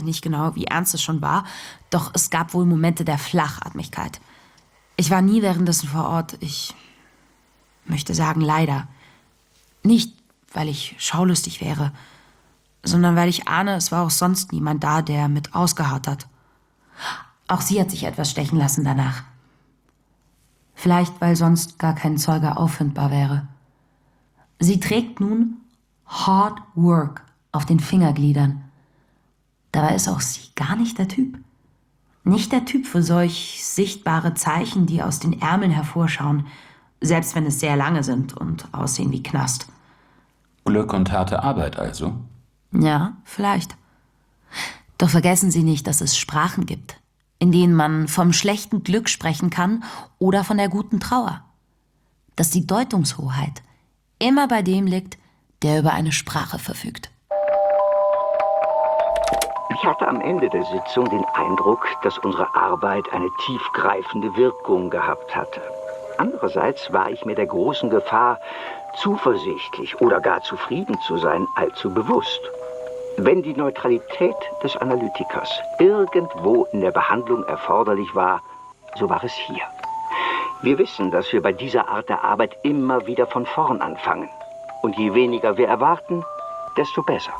nicht genau, wie ernst es schon war, doch es gab wohl Momente der Flachatmigkeit. Ich war nie währenddessen vor Ort. Ich möchte sagen, leider. Nicht, weil ich schaulustig wäre, sondern weil ich ahne, es war auch sonst niemand da, der mit ausgeharrt hat. Auch sie hat sich etwas stechen lassen danach. Vielleicht, weil sonst gar kein Zeuge auffindbar wäre. Sie trägt nun Hard Work auf den Fingergliedern. Dabei ist auch sie gar nicht der Typ. Nicht der Typ für solch sichtbare Zeichen, die aus den Ärmeln hervorschauen, selbst wenn es sehr lange sind und aussehen wie Knast. Glück und harte Arbeit also? Ja, vielleicht. Doch vergessen Sie nicht, dass es Sprachen gibt, in denen man vom schlechten Glück sprechen kann oder von der guten Trauer. Dass die Deutungshoheit immer bei dem liegt, der über eine Sprache verfügt. Ich hatte am Ende der Sitzung den Eindruck, dass unsere Arbeit eine tiefgreifende Wirkung gehabt hatte. Andererseits war ich mir der großen Gefahr, zuversichtlich oder gar zufrieden zu sein, allzu bewusst. Wenn die Neutralität des Analytikers irgendwo in der Behandlung erforderlich war, so war es hier. Wir wissen, dass wir bei dieser Art der Arbeit immer wieder von vorn anfangen. Und je weniger wir erwarten, desto besser.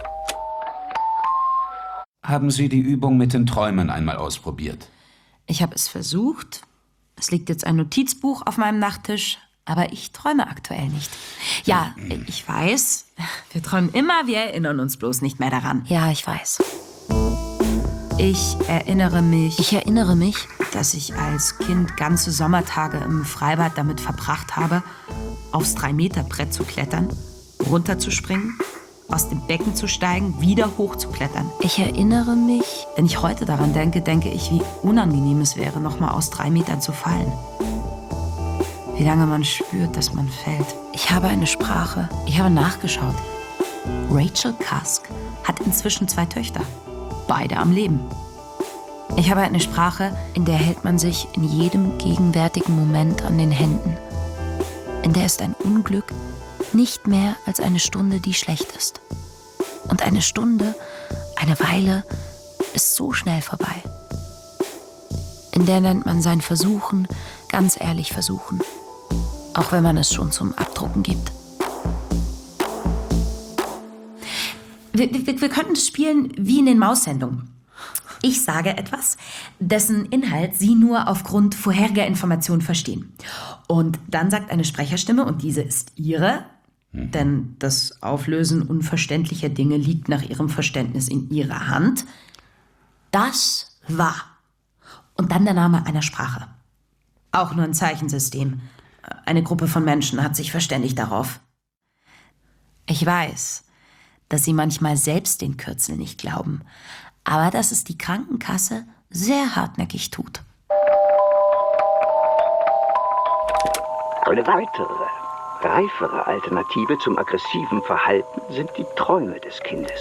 Haben Sie die Übung mit den Träumen einmal ausprobiert? Ich habe es versucht. Es liegt jetzt ein Notizbuch auf meinem Nachttisch, aber ich träume aktuell nicht. Ja, ich weiß, wir träumen immer, wir erinnern uns bloß nicht mehr daran. Ja, ich weiß. Ich erinnere mich, dass ich als Kind ganze Sommertage im Freibad damit verbracht habe, aufs 3-Meter-Brett zu klettern, runterzuspringen, aus dem Becken zu steigen, wieder hochzuklettern. Ich erinnere mich. Wenn ich heute daran denke, denke ich, wie unangenehm es wäre, nochmal aus 3 Metern zu fallen. Wie lange man spürt, dass man fällt. Ich habe eine Sprache. Ich habe nachgeschaut. Rachel Cusk hat inzwischen 2 Töchter. Beide am Leben. Ich habe eine Sprache, In der hält man sich in jedem gegenwärtigen Moment an den Händen. In der ist ein Unglück nicht mehr als eine Stunde, die schlecht ist. Und eine Stunde, eine Weile, ist so schnell vorbei. In der nennt man sein Versuchen, ganz ehrlich versuchen. Auch wenn man es schon zum Abdrucken gibt. Wir könnten es spielen wie in den Maussendungen. Ich sage etwas, dessen Inhalt Sie nur aufgrund vorheriger Informationen verstehen. Und dann sagt eine Sprecherstimme, und diese ist Ihre, denn das Auflösen unverständlicher Dinge liegt nach Ihrem Verständnis in Ihrer Hand. Das war. Und dann der Name einer Sprache. Auch nur ein Zeichensystem. Eine Gruppe von Menschen hat sich verständigt darauf. Ich weiß, dass Sie manchmal selbst den Kürzel nicht glauben, aber dass es die Krankenkasse sehr hartnäckig tut. Eine weitere, reifere Alternative zum aggressiven Verhalten sind die Träume des Kindes.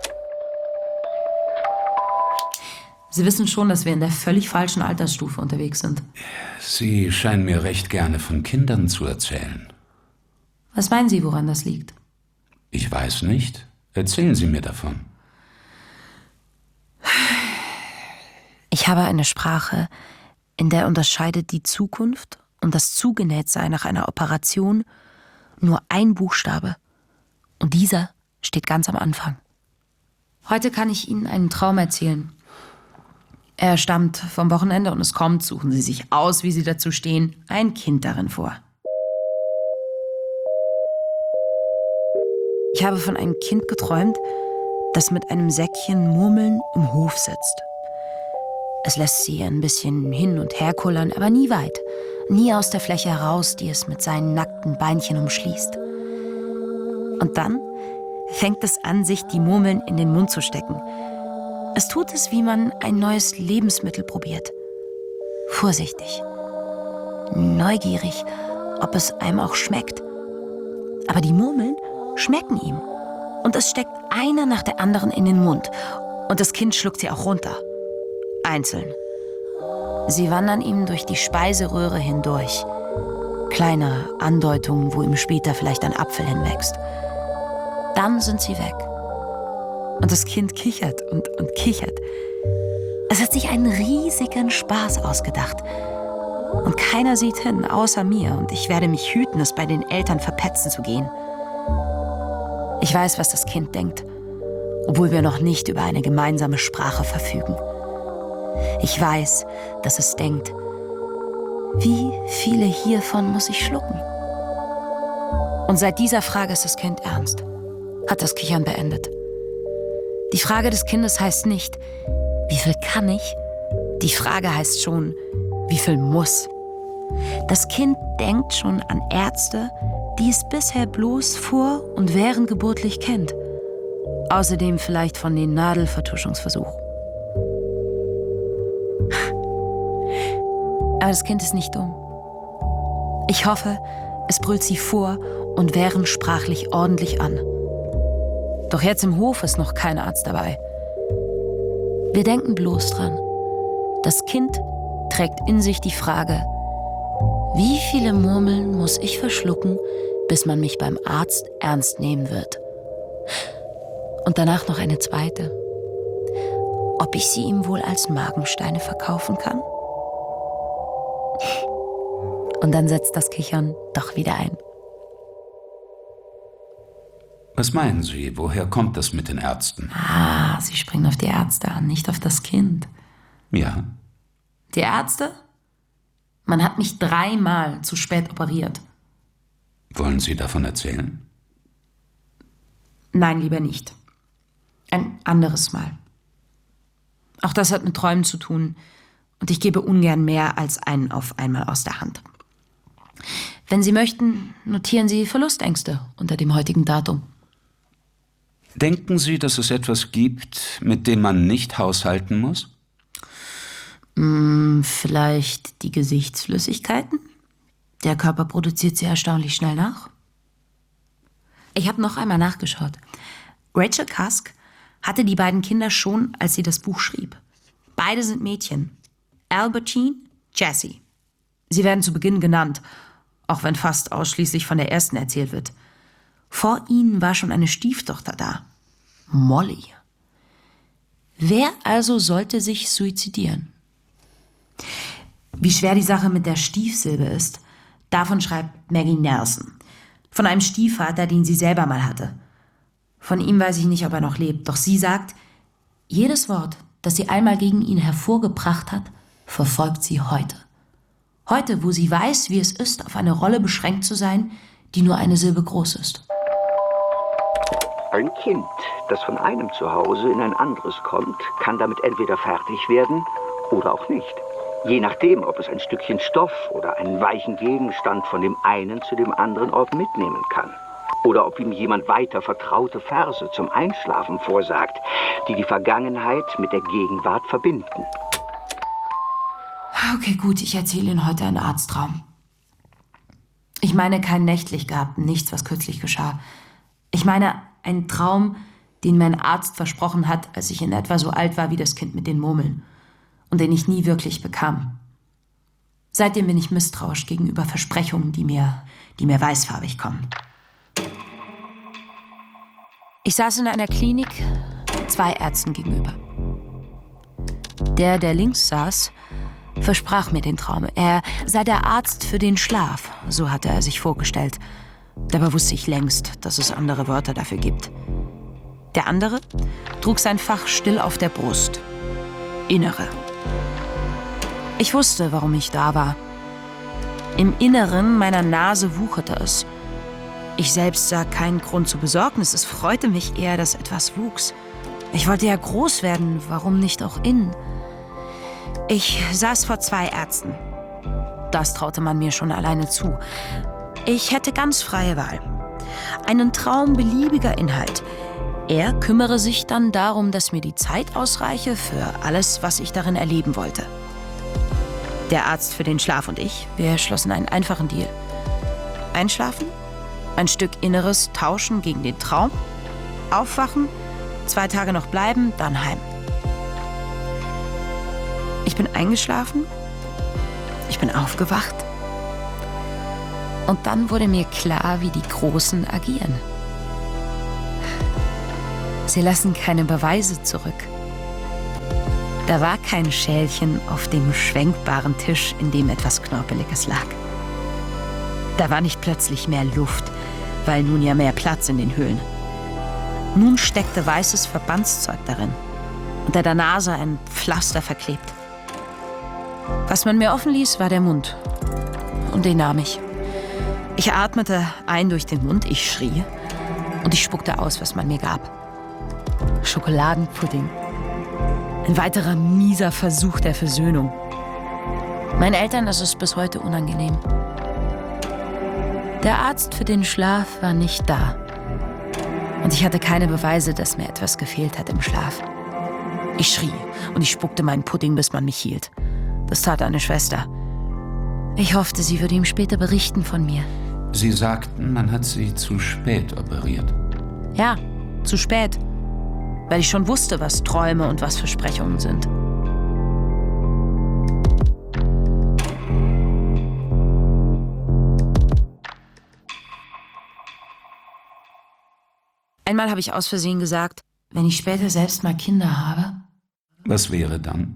Sie wissen schon, dass wir in der völlig falschen Altersstufe unterwegs sind. Sie scheinen mir recht gerne von Kindern zu erzählen. Was meinen Sie, woran das liegt? Ich weiß nicht. Erzählen Sie mir davon. Ich habe eine Sprache, in der unterscheidet die Zukunft und das Zugenähtsein nach einer Operation nur ein Buchstabe. Und dieser steht ganz am Anfang. Heute kann ich Ihnen einen Traum erzählen. Er stammt vom Wochenende und es kommt, suchen Sie sich aus, wie Sie dazu stehen, ein Kind darin vor. Ich habe von einem Kind geträumt, das mit einem Säckchen Murmeln im Hof sitzt. Es lässt sie ein bisschen hin und her kullern, aber nie weit. Nie aus der Fläche heraus, die es mit seinen nackten Beinchen umschließt. Und dann fängt es an, sich die Murmeln in den Mund zu stecken. Es tut es, wie man ein neues Lebensmittel probiert. Vorsichtig. Neugierig, ob es einem auch schmeckt. Aber die Murmeln schmecken ihm. Und es steckt eine nach der anderen in den Mund. Und das Kind schluckt sie auch runter. Einzeln. Sie wandern ihm durch die Speiseröhre hindurch. Kleine Andeutungen, wo ihm später vielleicht ein Apfel hinwächst. Dann sind sie weg. Und das Kind kichert und kichert. Es hat sich einen riesigen Spaß ausgedacht. Und keiner sieht hin, außer mir. Und ich werde mich hüten, es bei den Eltern verpetzen zu gehen. Ich weiß, was das Kind denkt, obwohl wir noch nicht über eine gemeinsame Sprache verfügen. Ich weiß, dass es denkt, wie viele hiervon muss ich schlucken? Und seit dieser Frage ist das Kind ernst, hat das Kichern beendet. Die Frage des Kindes heißt nicht, wie viel kann ich? Die Frage heißt schon, wie viel muss? Das Kind denkt schon an Ärzte, die es bisher bloß vor und während geburtlich kennt. Außerdem vielleicht von den Nadelvertuschungsversuchen. Aber das Kind ist nicht dumm. Ich hoffe, es brüllt sie vor und während sprachlich ordentlich an. Doch jetzt im Hof ist noch kein Arzt dabei. Wir denken bloß dran. Das Kind trägt in sich die Frage, wie viele Murmeln muss ich verschlucken, bis man mich beim Arzt ernst nehmen wird? Und danach noch eine zweite. Ob ich sie ihm wohl als Magensteine verkaufen kann? Und dann setzt das Kichern doch wieder ein. Was meinen Sie? Woher kommt das mit den Ärzten? Sie springen auf die Ärzte an, nicht auf das Kind. Ja. Die Ärzte? Man hat mich 3-mal zu spät operiert. Wollen Sie davon erzählen? Nein, lieber nicht. Ein anderes Mal. Auch das hat mit Träumen zu tun und ich gebe ungern mehr als einen auf einmal aus der Hand. Wenn Sie möchten, notieren Sie Verlustängste unter dem heutigen Datum. Denken Sie, dass es etwas gibt, mit dem man nicht haushalten muss? Vielleicht die Gesichtsflüssigkeiten? Der Körper produziert sie erstaunlich schnell nach. Ich habe noch einmal nachgeschaut. Rachel Cusk hatte die beiden Kinder schon, als sie das Buch schrieb. Beide sind Mädchen. Albertine, Jessie. Sie werden zu Beginn genannt, auch wenn fast ausschließlich von der ersten erzählt wird. Vor ihnen war schon eine Stieftochter da. Molly. Wer also sollte sich suizidieren? Wie schwer die Sache mit der Stiefsilbe ist, davon schreibt Maggie Nelson. Von einem Stiefvater, den sie selber mal hatte. Von ihm weiß ich nicht, ob er noch lebt. Doch sie sagt, jedes Wort, das sie einmal gegen ihn hervorgebracht hat, verfolgt sie heute. Heute, wo sie weiß, wie es ist, auf eine Rolle beschränkt zu sein, die nur eine Silbe groß ist. Ein Kind, das von einem Zuhause in ein anderes kommt, kann damit entweder fertig werden oder auch nicht. Je nachdem, ob es ein Stückchen Stoff oder einen weichen Gegenstand von dem einen zu dem anderen Ort mitnehmen kann. Oder ob ihm jemand weiter vertraute Verse zum Einschlafen vorsagt, die die Vergangenheit mit der Gegenwart verbinden. Okay, gut, ich erzähle Ihnen heute einen Arzttraum. Ich meine keinen nächtlich gehabten, nichts, was kürzlich geschah. Ich meine einen Traum, den mein Arzt versprochen hat, als ich in etwa so alt war wie das Kind mit den Murmeln. Und den ich nie wirklich bekam. Seitdem bin ich misstrauisch gegenüber Versprechungen, die mir weißfarbig kommen. Ich saß in einer Klinik 2 Ärzten gegenüber. Der links saß, versprach mir den Traum. Er sei der Arzt für den Schlaf, so hatte er sich vorgestellt. Dabei wusste ich längst, dass es andere Wörter dafür gibt. Der andere trug sein Fach still auf der Brust. Innere. Ich wusste, warum ich da war. Im Inneren meiner Nase wucherte es. Ich selbst sah keinen Grund zur Besorgnis. Es freute mich eher, dass etwas wuchs. Ich wollte ja groß werden, warum nicht auch innen? Ich saß vor 2 Ärzten. Das traute man mir schon alleine zu. Ich hätte ganz freie Wahl. Einen Traum beliebiger Inhalt. Er kümmere sich dann darum, dass mir die Zeit ausreiche für alles, was ich darin erleben wollte. Der Arzt für den Schlaf und ich, wir schlossen einen einfachen Deal. Einschlafen, ein Stück Inneres tauschen gegen den Traum, aufwachen, 2 Tage noch bleiben, dann heim. Ich bin eingeschlafen, ich bin aufgewacht. Und dann wurde mir klar, wie die Großen agieren. Sie lassen keine Beweise zurück. Da war kein Schälchen auf dem schwenkbaren Tisch, in dem etwas Knorpeliges lag. Da war nicht plötzlich mehr Luft, weil nun ja mehr Platz in den Höhlen. Nun steckte weißes Verbandszeug darin, unter der Nase ein Pflaster verklebt. Was man mir offen ließ, war der Mund. Und den nahm ich. Ich atmete ein durch den Mund, ich schrie und ich spuckte aus, was man mir gab. Schokoladenpudding. Ein weiterer mieser Versuch der Versöhnung. Meinen Eltern ist es bis heute unangenehm. Der Arzt für den Schlaf war nicht da. Und ich hatte keine Beweise, dass mir etwas gefehlt hat im Schlaf. Ich schrie und ich spuckte meinen Pudding, bis man mich hielt. Das tat eine Schwester. Ich hoffte, sie würde ihm später berichten von mir. Sie sagten, man hat Sie zu spät operiert. Ja, zu spät. Weil ich schon wusste, was Träume und was Versprechungen sind. Einmal habe ich aus Versehen gesagt, Wenn ich später selbst mal Kinder habe, Was wäre dann?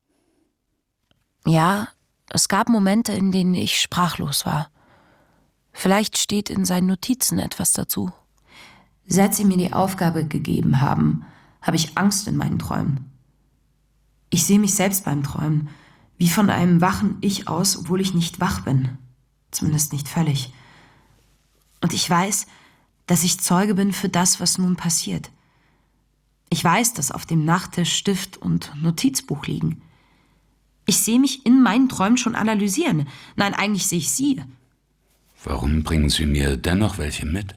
ja, es gab Momente, in denen ich sprachlos war. Vielleicht steht in seinen Notizen etwas dazu. seit sie mir die Aufgabe gegeben haben, habe ich Angst in meinen Träumen. Ich sehe mich selbst beim Träumen, wie von einem wachen Ich aus, obwohl ich nicht wach bin. Zumindest nicht völlig. Und ich weiß, dass ich Zeuge bin für das, was nun passiert. Ich weiß, dass auf dem Nachttisch Stift und Notizbuch liegen. Ich sehe mich in meinen Träumen schon analysieren. Nein, eigentlich sehe ich sie. Warum bringen Sie mir dennoch welche mit?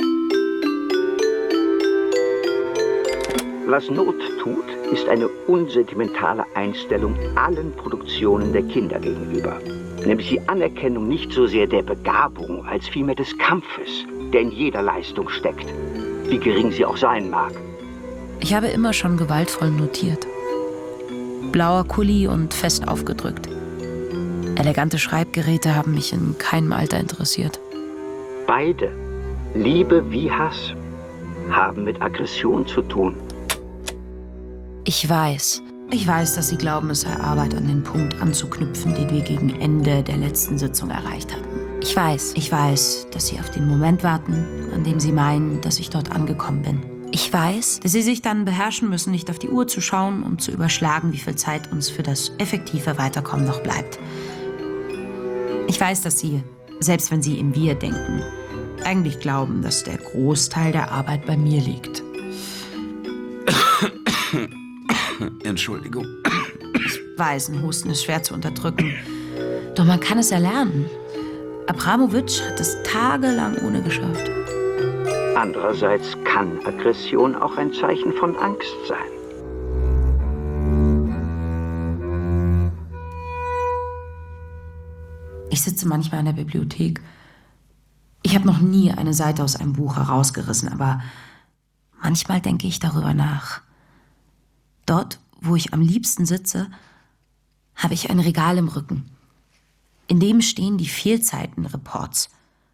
Was Not tut, ist eine unsentimentale Einstellung allen Produktionen der Kinder gegenüber. Nämlich die Anerkennung nicht so sehr der Begabung, als vielmehr des Kampfes, der in jeder Leistung steckt, wie gering sie auch sein mag. Ich habe immer schon gewaltvoll notiert. Blauer Kuli und fest aufgedrückt. Elegante Schreibgeräte haben mich in keinem Alter interessiert. Beide, Liebe wie Hass, haben mit Aggression zu tun. Ich weiß, dass Sie glauben, es sei Arbeit, an den Punkt anzuknüpfen, den wir gegen Ende der letzten Sitzung erreicht hatten. ich weiß, Ich weiß, dass Sie auf den Moment warten, an dem Sie meinen, dass ich dort angekommen bin. ich weiß, Dass Sie sich dann beherrschen müssen, nicht auf die Uhr zu schauen und zu überschlagen, wie viel Zeit uns für das effektive Weiterkommen noch bleibt. Ich weiß, dass Sie, selbst wenn Sie im Wir denken, eigentlich glauben, dass der Großteil der Arbeit bei mir liegt. Entschuldigung. Weiß, ein Husten ist schwer zu unterdrücken. Doch man kann es erlernen. Abramowitsch hat es tagelang ohne geschafft. Andererseits kann Aggression auch ein Zeichen von Angst sein. Ich sitze manchmal in der Bibliothek. Ich habe noch nie eine Seite aus einem Buch herausgerissen, aber manchmal denke ich darüber nach. Dort, wo ich am liebsten sitze, habe ich ein Regal im Rücken. In dem stehen die Fehlzeitenreports.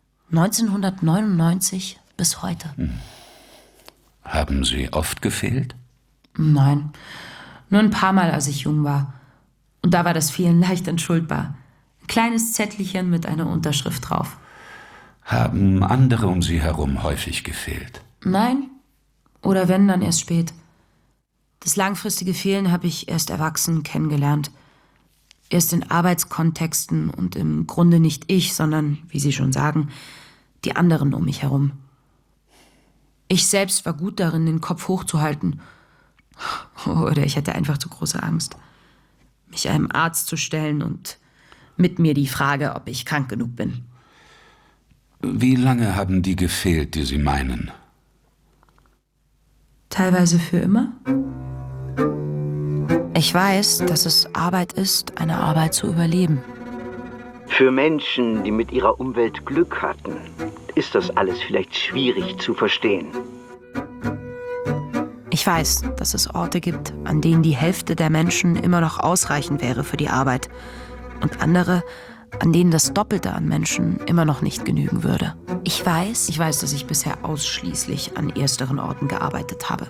1999 bis heute. Haben Sie oft gefehlt? Nein, nur ein paar Mal, als ich jung war. Und da war das Fehlen leicht entschuldbar. Ein kleines Zettelchen mit einer Unterschrift drauf. Haben andere um Sie herum häufig gefehlt? Nein, oder wenn, dann erst spät. Das langfristige Fehlen habe ich erst erwachsen kennengelernt. Erst in Arbeitskontexten und im Grunde nicht ich, sondern, wie Sie schon sagen, die anderen um mich herum. Ich selbst war gut darin, den Kopf hochzuhalten. Oder ich hatte einfach zu große Angst, mich einem Arzt zu stellen und mit mir die Frage, ob ich krank genug bin. Wie lange haben die gefehlt, die Sie meinen? Teilweise für immer. ich weiß, dass es Arbeit ist, eine Arbeit zu überleben. Für Menschen, die mit ihrer Umwelt Glück hatten, ist das alles vielleicht schwierig zu verstehen. Ich weiß, dass es Orte gibt, an denen die Hälfte der Menschen immer noch ausreichend wäre für die Arbeit und andere, an denen das Doppelte an Menschen immer noch nicht genügen würde. Ich weiß, dass ich bisher ausschließlich an ersteren Orten gearbeitet habe.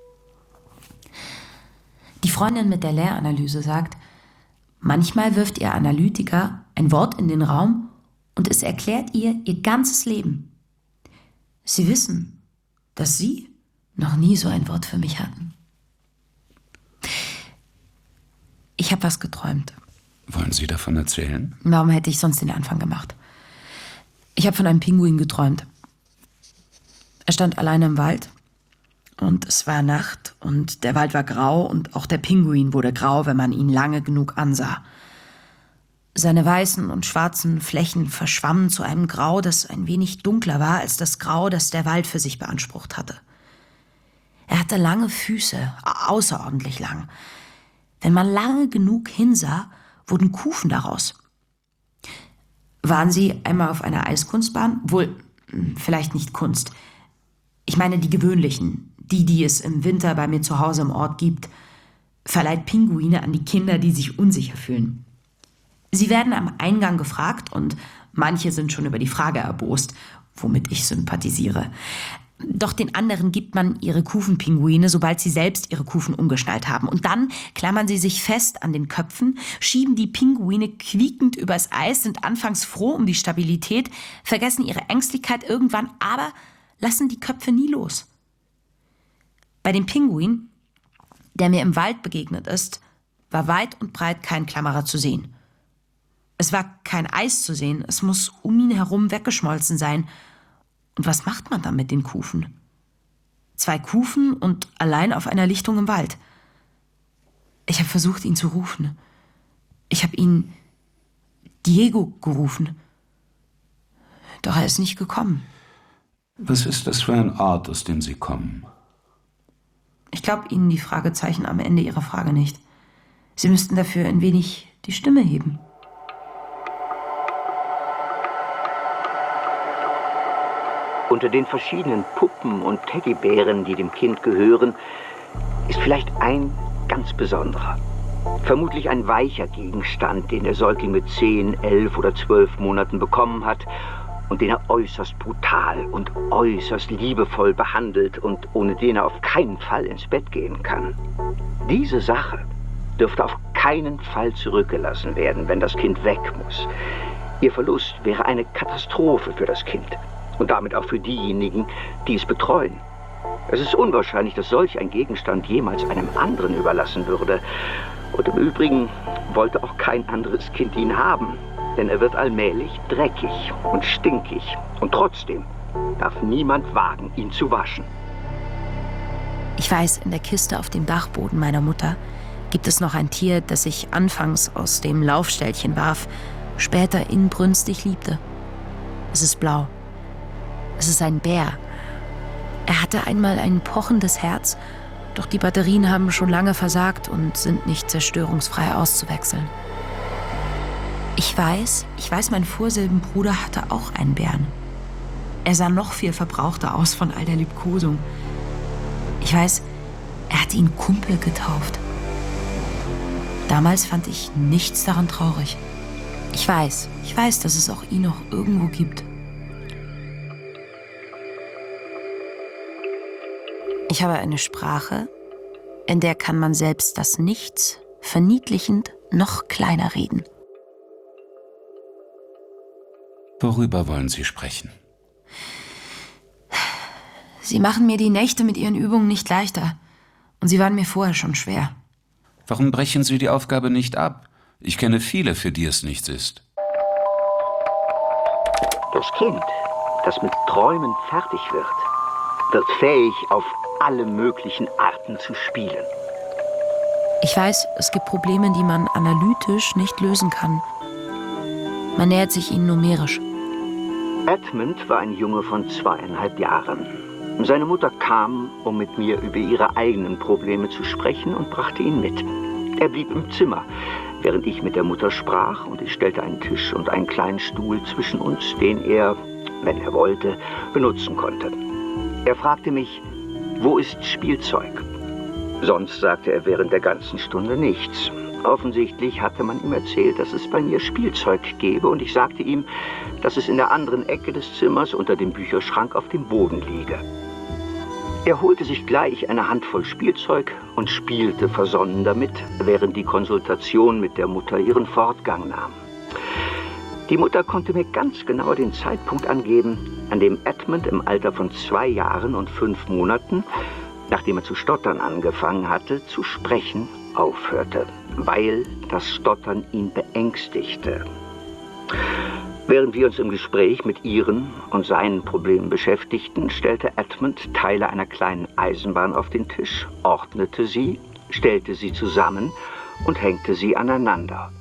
Die Freundin mit der Lehranalyse sagt, manchmal wirft ihr Analytiker ein Wort in den Raum und es erklärt ihr ganzes Leben. Sie wissen, dass Sie noch nie so ein Wort für mich hatten. Ich habe was geträumt. Wollen Sie davon erzählen? Warum hätte ich sonst den Anfang gemacht? Ich habe von einem Pinguin geträumt. Er stand alleine im Wald und es war Nacht und der Wald war grau und auch der Pinguin wurde grau, wenn man ihn lange genug ansah. Seine weißen und schwarzen Flächen verschwammen zu einem Grau, das ein wenig dunkler war als das Grau, das der Wald für sich beansprucht hatte. Er hatte lange Füße, außerordentlich lang. Wenn man lange genug hinsah, wurden Kufen daraus. Waren Sie einmal auf einer Eiskunstbahn? Wohl, vielleicht nicht Kunst. Ich meine die gewöhnlichen, die es im Winter bei mir zu Hause im Ort gibt. Verleiht Pinguine an die Kinder, die sich unsicher fühlen. Sie werden am Eingang gefragt und manche sind schon über die Frage erbost, womit ich sympathisiere. Doch den anderen gibt man ihre Kufenpinguine, sobald sie selbst ihre Kufen umgeschnallt haben. Und dann klammern sie sich fest an den Köpfen, schieben die Pinguine quiekend übers Eis, sind anfangs froh um die Stabilität, vergessen ihre Ängstlichkeit irgendwann, aber lassen die Köpfe nie los. Bei dem Pinguin, der mir im Wald begegnet ist, war weit und breit kein Klammerer zu sehen. Es war kein Eis zu sehen, es muss um ihn herum weggeschmolzen sein. Und was macht man dann mit den Kufen? 2 Kufen und allein auf einer Lichtung im Wald. Ich habe versucht, ihn zu rufen. Ich habe ihn Diego gerufen. Doch er ist nicht gekommen. Was ist das für ein Ort, aus dem Sie kommen? Ich glaube Ihnen die Fragezeichen am Ende Ihrer Frage nicht. Sie müssten dafür ein wenig die Stimme heben. Unter den verschiedenen Puppen und Teddybären, die dem Kind gehören, ist vielleicht ein ganz besonderer. Vermutlich ein weicher Gegenstand, den der Säugling mit 10, 11 oder 12 Monaten bekommen hat und den er äußerst brutal und äußerst liebevoll behandelt und ohne den er auf keinen Fall ins Bett gehen kann. Diese Sache dürfte auf keinen Fall zurückgelassen werden, wenn das Kind weg muss. Ihr Verlust wäre eine Katastrophe für das Kind. Und damit auch für diejenigen, die es betreuen. Es ist unwahrscheinlich, dass solch ein Gegenstand jemals einem anderen überlassen würde. Und im Übrigen wollte auch kein anderes Kind ihn haben. Denn er wird allmählich dreckig und stinkig. Und trotzdem darf niemand wagen, ihn zu waschen. Ich weiß, in der Kiste auf dem Dachboden meiner Mutter gibt es noch ein Tier, das ich anfangs aus dem Laufställchen warf, später inbrünstig liebte. Es ist blau. Es ist ein Bär. Er hatte einmal ein pochendes Herz, doch die Batterien haben schon lange versagt und sind nicht zerstörungsfrei auszuwechseln. Ich weiß, mein Vorsilbenbruder hatte auch einen Bären. Er sah noch viel verbrauchter aus von all der Liebkosung. Ich weiß, er hatte ihn Kumpel getauft. Damals fand ich nichts daran traurig. Ich weiß, dass es auch ihn noch irgendwo gibt. Ich habe eine Sprache, in der kann man selbst das Nichts verniedlichend noch kleiner reden. Worüber wollen Sie sprechen? Sie machen mir die Nächte mit Ihren Übungen nicht leichter. Und sie waren mir vorher schon schwer. Warum brechen Sie die Aufgabe nicht ab? Ich kenne viele, für die es nichts ist. Das Kind, das mit Träumen fertig wird fähig, auf alle möglichen Arten zu spielen. Ich weiß, es gibt Probleme, die man analytisch nicht lösen kann. Man nähert sich ihnen numerisch. Edmund war ein Junge von 2,5 Jahren. Seine Mutter kam, um mit mir über ihre eigenen Probleme zu sprechen, und brachte ihn mit. Er blieb im Zimmer, während ich mit der Mutter sprach, und ich stellte einen Tisch und einen kleinen Stuhl zwischen uns, den er, wenn er wollte, benutzen konnte. Er fragte mich, wo ist Spielzeug? Sonst sagte er während der ganzen Stunde nichts. Offensichtlich hatte man ihm erzählt, dass es bei mir Spielzeug gäbe, und ich sagte ihm, dass es in der anderen Ecke des Zimmers unter dem Bücherschrank auf dem Boden liege. Er holte sich gleich eine Handvoll Spielzeug und spielte versonnen damit, während die Konsultation mit der Mutter ihren Fortgang nahm. Die Mutter konnte mir ganz genau den Zeitpunkt angeben, an dem Edmund im Alter von 2 Jahren und 5 Monaten, nachdem er zu stottern angefangen hatte, zu sprechen aufhörte, weil das Stottern ihn beängstigte. Während wir uns im Gespräch mit ihren und seinen Problemen beschäftigten, stellte Edmund Teile einer kleinen Eisenbahn auf den Tisch, ordnete sie, stellte sie zusammen und hängte sie aneinander.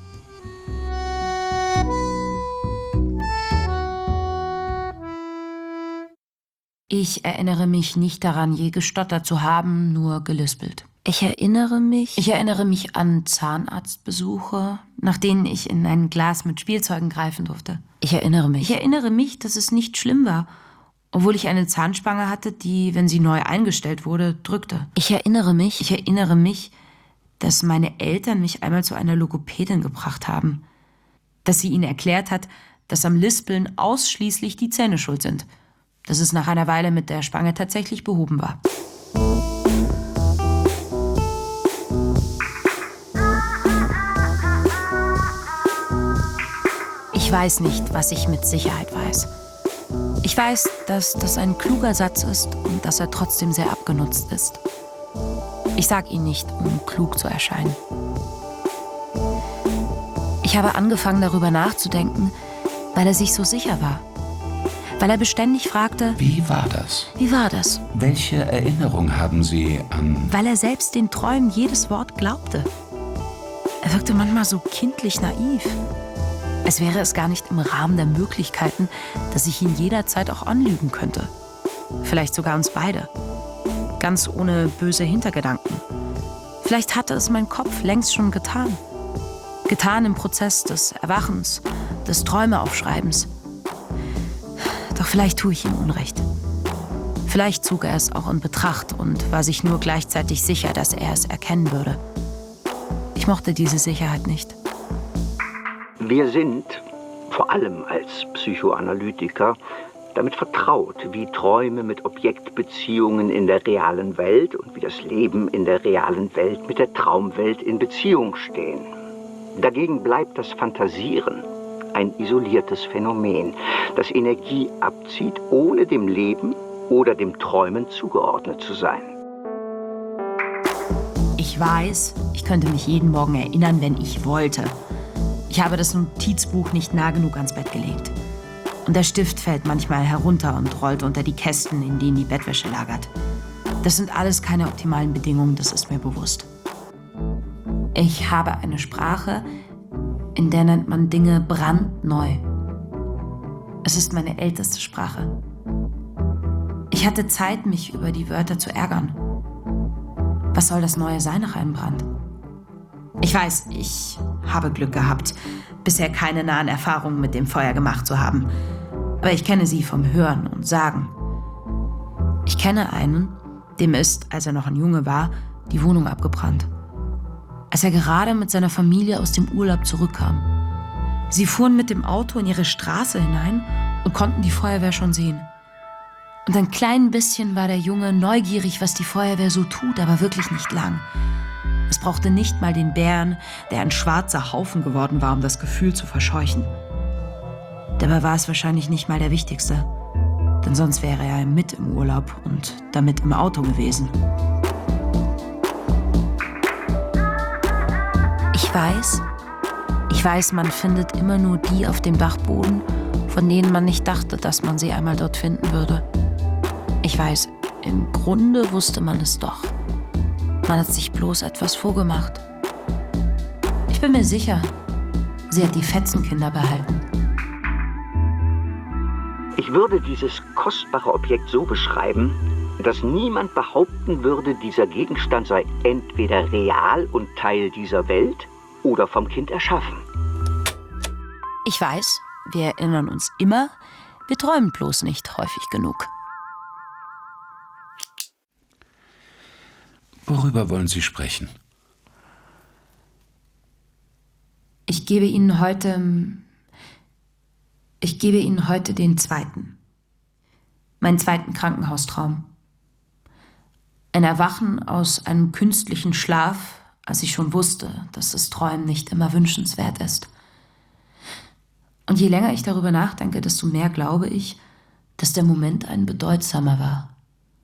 Ich erinnere mich nicht daran, je gestottert zu haben, nur gelispelt. Ich erinnere mich an Zahnarztbesuche, nach denen ich in ein Glas mit Spielzeugen greifen durfte. Ich erinnere mich, dass es nicht schlimm war, obwohl ich eine Zahnspange hatte, die, wenn sie neu eingestellt wurde, drückte. Ich erinnere mich, dass meine Eltern mich einmal zu einer Logopädin gebracht haben. Dass sie ihnen erklärt hat, dass am Lispeln ausschließlich die Zähne schuld sind. Dass es nach einer Weile mit der Spange tatsächlich behoben war. Ich weiß nicht, was ich mit Sicherheit weiß. Ich weiß, dass das ein kluger Satz ist und dass er trotzdem sehr abgenutzt ist. Ich sag ihn nicht, um klug zu erscheinen. Ich habe angefangen, darüber nachzudenken, weil er sich so sicher war. Weil er beständig fragte, Wie war das? Welche Erinnerung haben Sie an... Weil er selbst den Träumen jedes Wort glaubte. Er wirkte manchmal so kindlich naiv. Als wäre es gar nicht im Rahmen der Möglichkeiten, dass ich ihn jederzeit auch anlügen könnte. Vielleicht sogar uns beide. Ganz ohne böse Hintergedanken. Vielleicht hatte es mein Kopf längst schon getan. Getan im Prozess des Erwachens, des Träumeaufschreibens. Doch vielleicht tue ich ihm Unrecht. Vielleicht zog er es auch in Betracht und war sich nur gleichzeitig sicher, dass er es erkennen würde. Ich mochte diese Sicherheit nicht. Wir sind, vor allem als Psychoanalytiker, damit vertraut, wie Träume mit Objektbeziehungen in der realen Welt und wie das Leben in der realen Welt mit der Traumwelt in Beziehung stehen. Dagegen bleibt das Fantasieren ein isoliertes Phänomen, das Energie abzieht, ohne dem Leben oder dem Träumen zugeordnet zu sein. Ich weiß, ich könnte mich jeden Morgen erinnern, wenn ich wollte. Ich habe das Notizbuch nicht nah genug ans Bett gelegt. Und der Stift fällt manchmal herunter und rollt unter die Kästen, in denen die Bettwäsche lagert. Das sind alles keine optimalen Bedingungen, das ist mir bewusst. Ich habe eine Sprache, in der nennt man Dinge brandneu. Es ist meine älteste Sprache. Ich hatte Zeit, mich über die Wörter zu ärgern. Was soll das Neue sein nach einem Brand? Ich weiß, ich habe Glück gehabt, bisher keine nahen Erfahrungen mit dem Feuer gemacht zu haben. Aber ich kenne sie vom Hören und Sagen. Ich kenne einen, dem ist, als er noch ein Junge war, die Wohnung abgebrannt. Als er gerade mit seiner Familie aus dem Urlaub zurückkam. Sie fuhren mit dem Auto in ihre Straße hinein und konnten die Feuerwehr schon sehen. Und ein klein bisschen war der Junge neugierig, was die Feuerwehr so tut, aber wirklich nicht lang. Es brauchte nicht mal den Bären, der ein schwarzer Haufen geworden war, um das Gefühl zu verscheuchen. Dabei war es wahrscheinlich nicht mal der Wichtigste, denn sonst wäre er mit im Urlaub und damit im Auto gewesen. Ich weiß, man findet immer nur die auf dem Dachboden, von denen man nicht dachte, dass man sie einmal dort finden würde. Ich weiß, im Grunde wusste man es doch. Man hat sich bloß etwas vorgemacht. Ich bin mir sicher, sie hat die Fetzenkinder behalten. Ich würde dieses kostbare Objekt so beschreiben, dass niemand behaupten würde, dieser Gegenstand sei entweder real und Teil dieser Welt oder vom Kind erschaffen. Ich weiß, wir erinnern uns immer, wir träumen bloß nicht häufig genug. Worüber wollen Sie sprechen? Ich gebe Ihnen heute den zweiten. Meinen zweiten Krankenhaustraum. Ein Erwachen aus einem künstlichen Schlaf, als ich schon wusste, dass das Träumen nicht immer wünschenswert ist. Und je länger ich darüber nachdenke, desto mehr glaube ich, dass der Moment ein bedeutsamer war.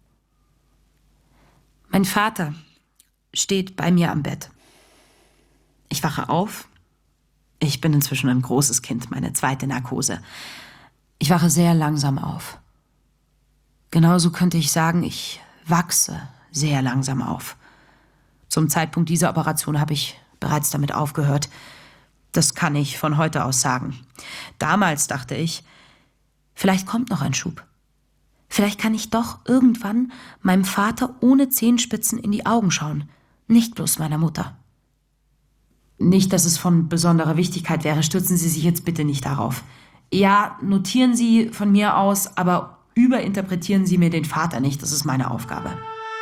Mein Vater steht bei mir am Bett. Ich wache auf. Ich bin inzwischen ein großes Kind, meine zweite Narkose. Ich wache sehr langsam auf. Genauso könnte ich sagen, ich wachse sehr langsam auf. Zum Zeitpunkt dieser Operation habe ich bereits damit aufgehört. Das kann ich von heute aus sagen. Damals dachte ich, vielleicht kommt noch ein Schub. Vielleicht kann ich doch irgendwann meinem Vater ohne Zehenspitzen in die Augen schauen, nicht bloß meiner Mutter. Nicht, dass es von besonderer Wichtigkeit wäre, stürzen Sie sich jetzt bitte nicht darauf. Ja, notieren Sie von mir aus, aber überinterpretieren Sie mir den Vater nicht, das ist meine Aufgabe.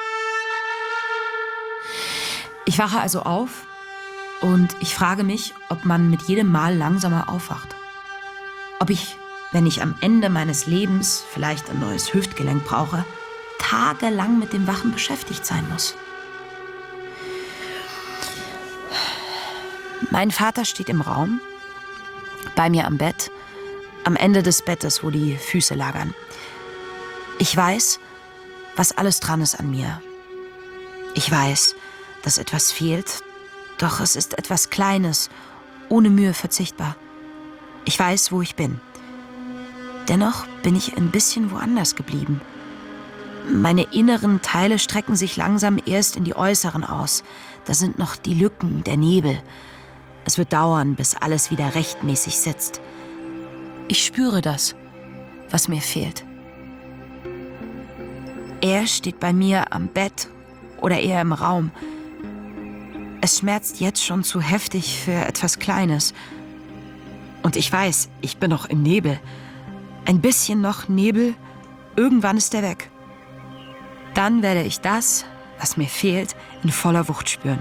Ich wache also auf und ich frage mich, ob man mit jedem Mal langsamer aufwacht. Ob ich, wenn ich am Ende meines Lebens vielleicht ein neues Hüftgelenk brauche, tagelang mit dem Wachen beschäftigt sein muss. Mein Vater steht im Raum, bei mir am Bett, am Ende des Bettes, wo die Füße lagern. Ich weiß, was alles dran ist an mir. Ich weiß, dass etwas fehlt, doch es ist etwas Kleines, ohne Mühe verzichtbar. Ich weiß, wo ich bin. Dennoch bin ich ein bisschen woanders geblieben. Meine inneren Teile strecken sich langsam erst in die äußeren aus. Da sind noch die Lücken, der Nebel. Es wird dauern, bis alles wieder rechtmäßig sitzt. Ich spüre das, was mir fehlt. Er steht bei mir am Bett oder eher im Raum. Es schmerzt jetzt schon zu heftig für etwas Kleines. Und ich weiß, ich bin noch im Nebel. Ein bisschen noch Nebel, irgendwann ist er weg. Dann werde ich das, was mir fehlt, in voller Wucht spüren.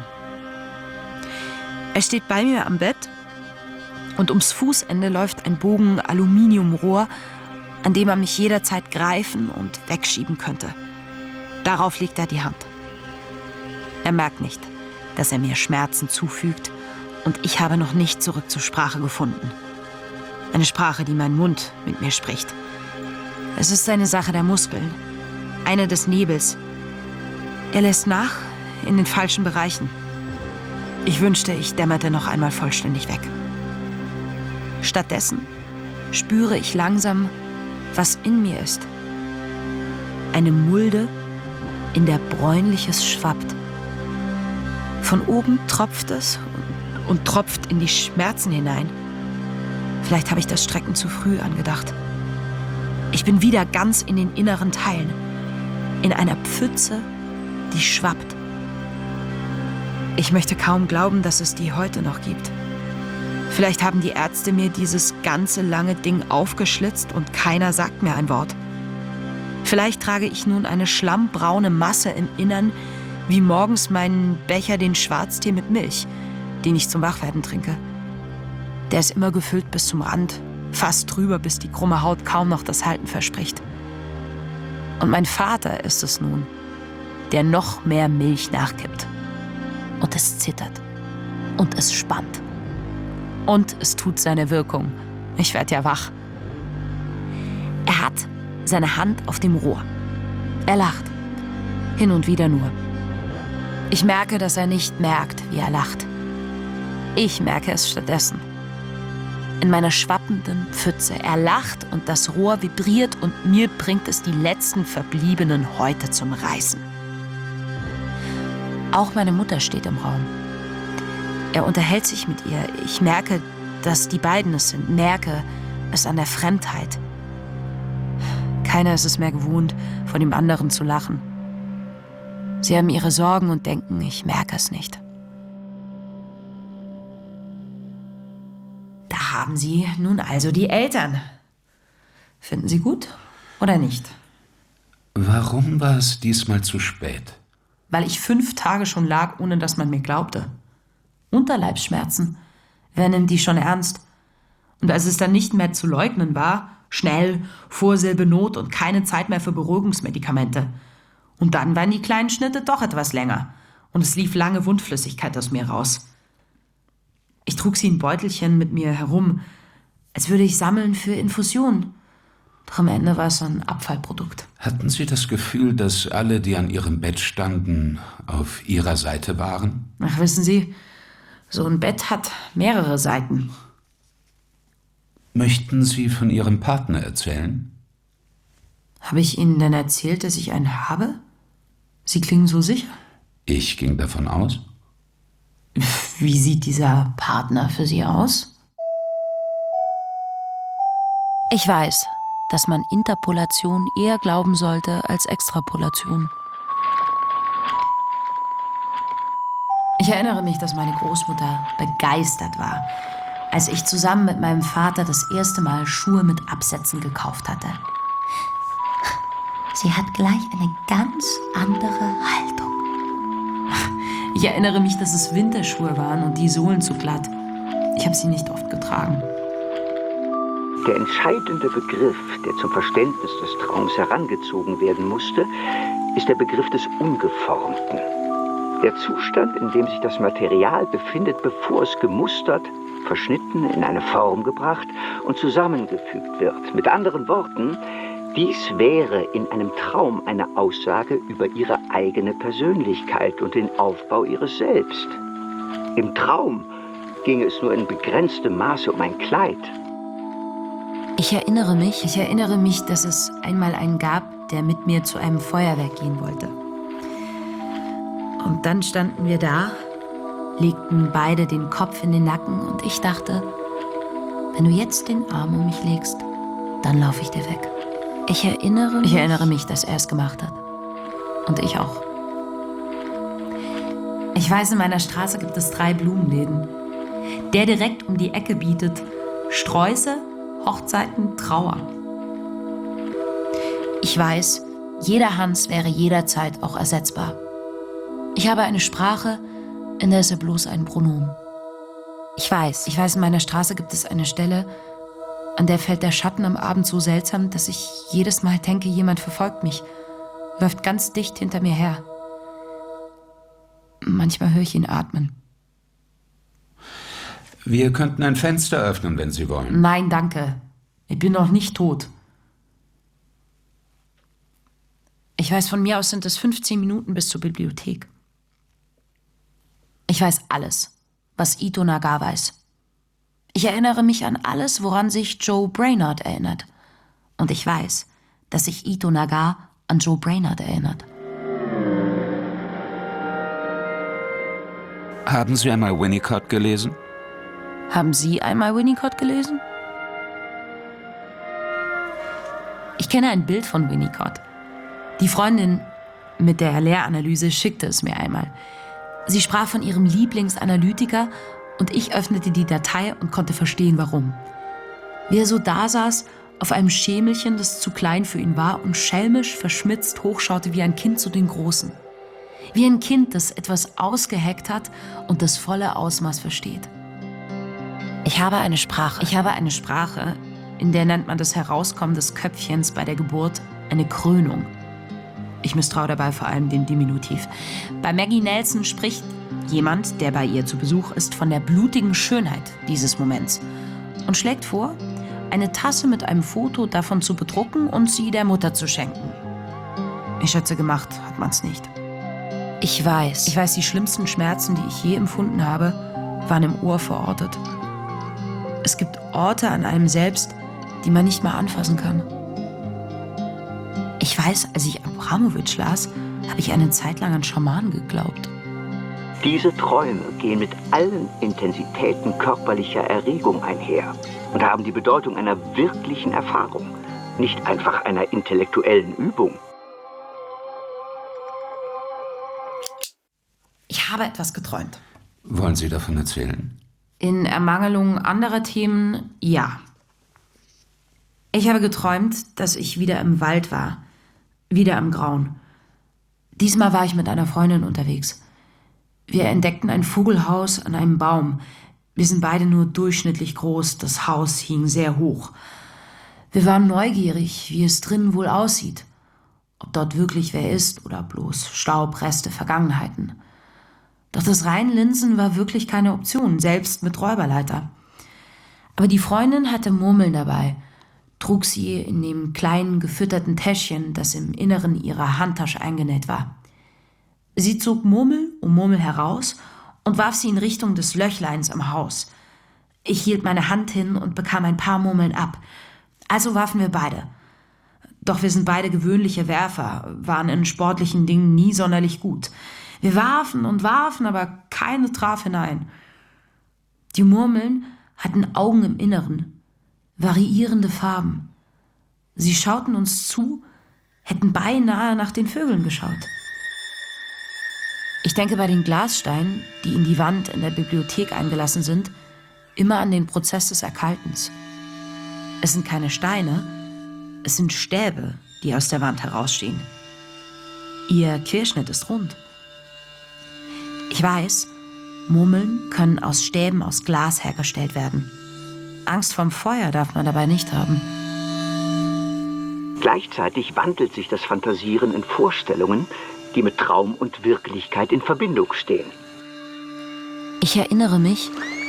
Er steht bei mir am Bett und ums Fußende läuft ein Bogen Aluminiumrohr, an dem er mich jederzeit greifen und wegschieben könnte. Darauf legt er die Hand. Er merkt nicht, dass er mir Schmerzen zufügt, und ich habe noch nicht zurück zur Sprache gefunden. Eine Sprache, die mein Mund mit mir spricht. Es ist eine Sache der Muskeln, eine des Nebels. Er lässt nach in den falschen Bereichen. Ich wünschte, ich dämmerte noch einmal vollständig weg. Stattdessen spüre ich langsam, was in mir ist. Eine Mulde, in der Bräunliches schwappt. Von oben tropft es und tropft in die Schmerzen hinein. Vielleicht habe ich das Strecken zu früh angedacht. Ich bin wieder ganz in den inneren Teilen. In einer Pfütze, die schwappt. Ich möchte kaum glauben, dass es die heute noch gibt. Vielleicht haben die Ärzte mir dieses ganze lange Ding aufgeschlitzt und keiner sagt mir ein Wort. Vielleicht trage ich nun eine schlammbraune Masse im Innern, wie morgens meinen Becher den Schwarztee mit Milch, den ich zum Wachwerden trinke. Der ist immer gefüllt bis zum Rand, fast drüber, bis die krumme Haut kaum noch das Halten verspricht. Und mein Vater ist es nun, der noch mehr Milch nachkippt. Und es zittert. Und es spannt. Und es tut seine Wirkung. Ich werde ja wach. Er hat seine Hand auf dem Rohr. Er lacht. Hin und wieder nur. Ich merke, dass er nicht merkt, wie er lacht. Ich merke es stattdessen. In meiner schwappenden Pfütze. Er lacht und das Rohr vibriert und mir bringt es die letzten verbliebenen Häute zum Reißen. Auch meine Mutter steht im Raum. Er unterhält sich mit ihr. Ich merke, dass die beiden es sind. Merke es an der Fremdheit. Keiner ist es mehr gewohnt, von dem anderen zu lachen. Sie haben ihre Sorgen und denken, ich merke es nicht. Da haben Sie nun also die Eltern. Finden Sie gut oder nicht? Warum war es diesmal zu spät? Weil ich 5 Tage schon lag, ohne dass man mir glaubte. Unterleibsschmerzen, Wer nimmt die schon ernst? Und als es dann nicht mehr zu leugnen war, schnell, Vorsilbe Not und keine Zeit mehr für Beruhigungsmedikamente. Und dann waren die kleinen Schnitte doch etwas länger und es lief lange Wundflüssigkeit aus mir raus. Ich trug sie in Beutelchen mit mir herum, als würde ich sammeln für Infusion. Doch am Ende war es so ein Abfallprodukt. Hatten Sie das Gefühl, dass alle, die an Ihrem Bett standen, auf Ihrer Seite waren? Ach, wissen Sie, so ein Bett hat mehrere Seiten. Möchten Sie von Ihrem Partner erzählen? Habe ich Ihnen denn erzählt, dass ich einen habe? Sie klingen so sicher. Ich ging davon aus. Wie sieht dieser Partner für Sie aus? Ich weiß, dass man Interpolation eher glauben sollte als Extrapolation. Ich erinnere mich, dass meine Großmutter begeistert war, als ich zusammen mit meinem Vater das erste Mal Schuhe mit Absätzen gekauft hatte. Sie hat gleich eine ganz andere Haltung. Ich erinnere mich, dass es Winterschuhe waren und die Sohlen zu glatt. Ich habe sie nicht oft getragen. Der entscheidende Begriff, der zum Verständnis des Traums herangezogen werden musste, ist der Begriff des Ungeformten. Der Zustand, in dem sich das Material befindet, bevor es gemustert, verschnitten, in eine Form gebracht und zusammengefügt wird. Mit anderen Worten, dies wäre in einem Traum eine Aussage über ihre eigene Persönlichkeit und den Aufbau ihres Selbst. Im Traum ginge es nur in begrenztem Maße um ein Kleid. Ich erinnere mich, dass es einmal einen gab, der mit mir zu einem Feuerwerk gehen wollte. Und dann standen wir da, legten beide den Kopf in den Nacken und ich dachte, wenn du jetzt den Arm um mich legst, dann laufe ich dir weg. Ich erinnere mich, dass er es gemacht hat. Und ich auch. Ich weiß, in meiner Straße gibt es 3 Blumenläden. Der direkt um die Ecke bietet Sträuße, Hochzeiten, Trauer. Ich weiß, jeder Hans wäre jederzeit auch ersetzbar. Ich habe eine Sprache, in der ist er bloß ein Pronomen. Ich weiß, in meiner Straße gibt es eine Stelle, an der fällt der Schatten am Abend so seltsam, dass ich jedes Mal denke, jemand verfolgt mich, läuft ganz dicht hinter mir her. Manchmal höre ich ihn atmen. Wir könnten ein Fenster öffnen, wenn Sie wollen. Nein, danke. Ich bin noch nicht tot. Ich weiß, von mir aus sind es 15 Minuten bis zur Bibliothek. Ich weiß alles, was Ito Nagar weiß. Ich erinnere mich an alles, woran sich Joe Brainard erinnert. Und ich weiß, dass sich Ito Nagar an Joe Brainard erinnert. Haben Sie einmal Winnicott gelesen? Haben Sie einmal Winnicott gelesen? Ich kenne ein Bild von Winnicott. Die Freundin mit der Lehranalyse schickte es mir einmal. Sie sprach von ihrem Lieblingsanalytiker und ich öffnete die Datei und konnte verstehen, warum. Wie er so dasaß, auf einem Schemelchen, das zu klein für ihn war und schelmisch verschmitzt hochschaute wie ein Kind zu den Großen. Wie ein Kind, das etwas ausgeheckt hat und das volle Ausmaß versteht. Ich habe eine Sprache, in der nennt man das Herauskommen des Köpfchens bei der Geburt eine Krönung. Ich misstraue dabei vor allem dem Diminutiv. Bei Maggie Nelson spricht jemand, der bei ihr zu Besuch ist, von der blutigen Schönheit dieses Moments und schlägt vor, eine Tasse mit einem Foto davon zu bedrucken und sie der Mutter zu schenken. Ich schätze, gemacht hat man's nicht. Ich weiß, die schlimmsten Schmerzen, die ich je empfunden habe, waren im Ohr verortet. Es gibt Orte an einem selbst, die man nicht mal anfassen kann. Ich weiß, als ich Abramowitsch las, habe ich eine Zeit lang an Schamanen geglaubt. Diese Träume gehen mit allen Intensitäten körperlicher Erregung einher und haben die Bedeutung einer wirklichen Erfahrung, nicht einfach einer intellektuellen Übung. Ich habe etwas geträumt. Wollen Sie davon erzählen? In Ermangelung anderer Themen, ja. Ich habe geträumt, dass ich wieder im Wald war, wieder im Grauen. Diesmal war ich mit einer Freundin unterwegs. Wir entdeckten ein Vogelhaus an einem Baum. Wir sind beide nur durchschnittlich groß, das Haus hing sehr hoch. Wir waren neugierig, wie es drinnen wohl aussieht. Ob dort wirklich wer ist oder bloß Staub, Reste, Vergangenheiten. Doch das Reinlinsen war wirklich keine Option, selbst mit Räuberleiter. Aber die Freundin hatte Murmeln dabei, trug sie in dem kleinen gefütterten Täschchen, das im Inneren ihrer Handtasche eingenäht war. Sie zog Murmel um Murmel heraus und warf sie in Richtung des Löchleins am Haus. Ich hielt meine Hand hin und bekam ein paar Murmeln ab. Also warfen wir beide. Doch wir sind beide gewöhnliche Werfer, waren in sportlichen Dingen nie sonderlich gut. Wir warfen und warfen, aber keine traf hinein. Die Murmeln hatten Augen im Inneren, variierende Farben. Sie schauten uns zu, hätten beinahe nach den Vögeln geschaut. Ich denke bei den Glassteinen, die in die Wand in der Bibliothek eingelassen sind, immer an den Prozess des Erkaltens. Es sind keine Steine, es sind Stäbe, die aus der Wand herausstehen. Ihr Querschnitt ist rund. Ich weiß, Murmeln können aus Stäben aus Glas hergestellt werden. Angst vorm Feuer darf man dabei nicht haben. Gleichzeitig wandelt sich das Fantasieren in Vorstellungen, die mit Traum und Wirklichkeit in Verbindung stehen. Ich erinnere mich,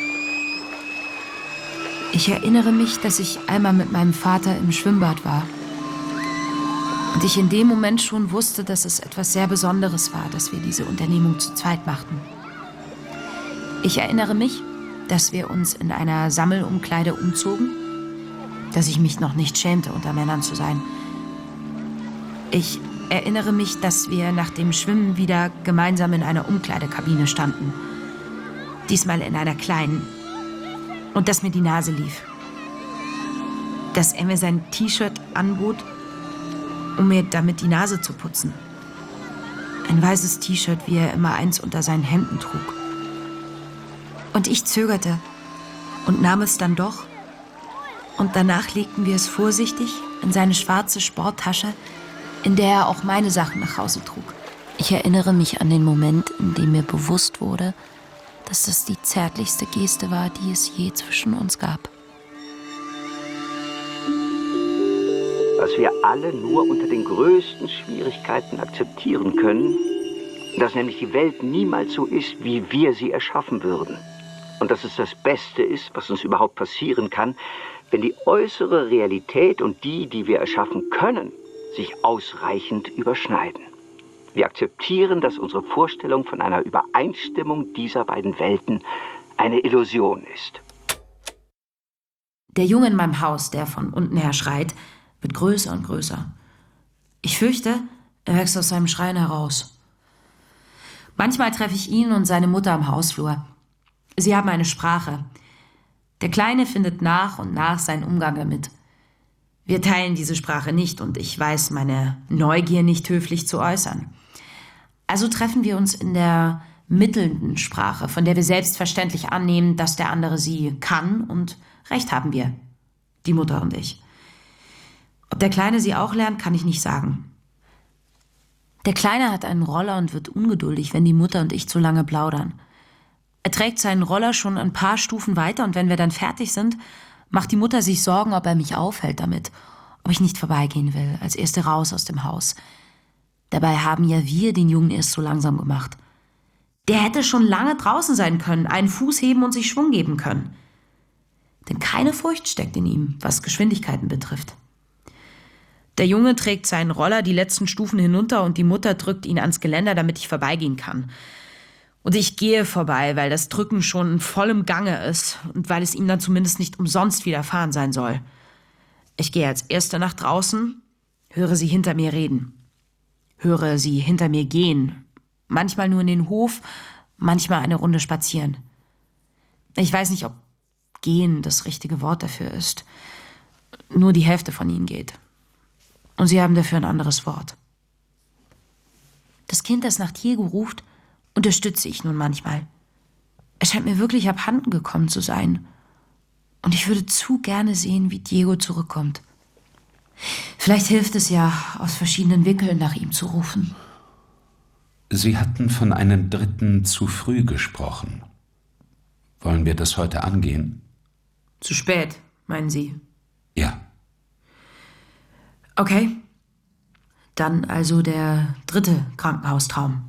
dass ich einmal mit meinem Vater im Schwimmbad war. Und ich in dem Moment schon wusste, dass es etwas sehr Besonderes war, dass wir diese Unternehmung zu zweit machten. Ich erinnere mich, dass wir uns in einer Sammelumkleide umzogen, dass ich mich noch nicht schämte, unter Männern zu sein. Ich erinnere mich, dass wir nach dem Schwimmen wieder gemeinsam in einer Umkleidekabine standen. Diesmal in einer kleinen. Und dass mir die Nase lief. Dass er mir sein T-Shirt anbot, um mir damit die Nase zu putzen. Ein weißes T-Shirt, wie er immer eins unter seinen Hemden trug. Und ich zögerte und nahm es dann doch. Und danach legten wir es vorsichtig in seine schwarze Sporttasche, in der er auch meine Sachen nach Hause trug. Ich erinnere mich an den Moment, in dem mir bewusst wurde, dass das die zärtlichste Geste war, die es je zwischen uns gab. Was wir alle nur unter den größten Schwierigkeiten akzeptieren können, dass nämlich die Welt niemals so ist, wie wir sie erschaffen würden. Und dass es das Beste ist, was uns überhaupt passieren kann, wenn die äußere Realität und die, die wir erschaffen können, sich ausreichend überschneiden. Wir akzeptieren, dass unsere Vorstellung von einer Übereinstimmung dieser beiden Welten eine Illusion ist. Der Junge in meinem Haus, der von unten her schreit, wird größer und größer. Ich fürchte, er wächst aus seinem Schreien heraus. Manchmal treffe ich ihn und seine Mutter am Hausflur. Sie haben eine Sprache. Der Kleine findet nach und nach seinen Umgang damit. Wir teilen diese Sprache nicht und ich weiß meine Neugier nicht höflich zu äußern. Also treffen wir uns in der mittelnden Sprache, von der wir selbstverständlich annehmen, dass der andere sie kann, und recht haben wir, die Mutter und ich. Ob der Kleine sie auch lernt, kann ich nicht sagen. Der Kleine hat einen Roller und wird ungeduldig, wenn die Mutter und ich zu lange plaudern. Er trägt seinen Roller schon ein paar Stufen weiter und wenn wir dann fertig sind, macht die Mutter sich Sorgen, ob er mich aufhält damit, ob ich nicht vorbeigehen will, als Erste raus aus dem Haus. Dabei haben ja wir den Jungen erst so langsam gemacht. Der hätte schon lange draußen sein können, einen Fuß heben und sich Schwung geben können. Denn keine Furcht steckt in ihm, was Geschwindigkeiten betrifft. Der Junge trägt seinen Roller die letzten Stufen hinunter und die Mutter drückt ihn ans Geländer, damit ich vorbeigehen kann. Und ich gehe vorbei, weil das Drücken schon in vollem Gange ist und weil es ihm dann zumindest nicht umsonst widerfahren sein soll. Ich gehe als Erste nach draußen, höre sie hinter mir reden. Höre sie hinter mir gehen. Manchmal nur in den Hof, manchmal eine Runde spazieren. Ich weiß nicht, ob gehen das richtige Wort dafür ist. Nur die Hälfte von ihnen geht. Und sie haben dafür ein anderes Wort. Das Kind, das nach Diego ruft, unterstütze ich nun manchmal. Es scheint mir wirklich abhanden gekommen zu sein. Und ich würde zu gerne sehen, wie Diego zurückkommt. Vielleicht hilft es ja, aus verschiedenen Winkeln nach ihm zu rufen. Sie hatten von einem Dritten zu früh gesprochen. Wollen wir das heute angehen? Zu spät, meinen Sie? Ja. Okay. Dann also der 3. Krankenhaustraum.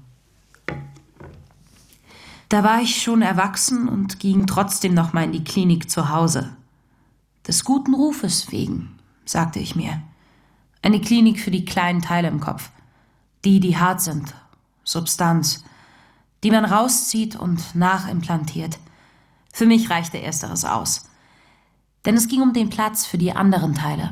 Da war ich schon erwachsen und ging trotzdem noch mal in die Klinik zu Hause. Des guten Rufes wegen, sagte ich mir. Eine Klinik für die kleinen Teile im Kopf. Die hart sind. Substanz. Die man rauszieht und nachimplantiert. Für mich reichte ersteres aus. Denn es ging um den Platz für die anderen Teile.